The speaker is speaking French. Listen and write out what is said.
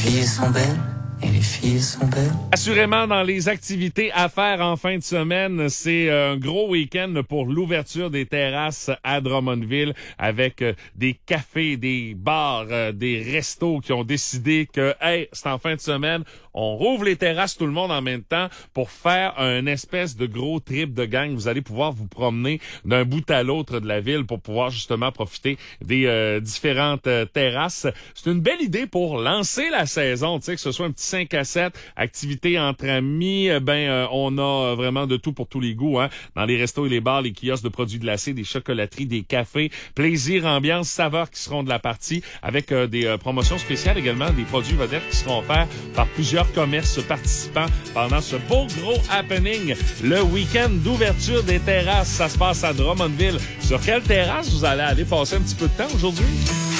filles sont belles. Et les filles sont belles. Assurément, dans les activités à faire en fin de semaine, c'est un gros week-end pour l'ouverture des terrasses à Drummondville avec des cafés, des bars, des restos qui ont décidé que, hey, c'est en fin de semaine, on rouvre les terrasses tout le monde en même temps pour faire un espèce de gros trip de gang. Vous allez pouvoir vous promener d'un bout à l'autre de la ville pour pouvoir justement profiter des différentes terrasses. C'est une belle idée pour lancer la saison, tu sais, que ce soit un petit 5 à 7, activités entre amis, on a vraiment de tout pour tous les goûts, hein. Dans les restos et les bars, les kiosques de produits glacés, des chocolateries, des cafés, plaisir, ambiance, saveurs qui seront de la partie, avec des promotions spéciales également, des produits vedettes qui seront offerts par plusieurs commerces participants pendant ce beau gros happening. Le week-end d'ouverture des terrasses, ça se passe à Drummondville. Sur quelle terrasse vous allez aller passer un petit peu de temps aujourd'hui?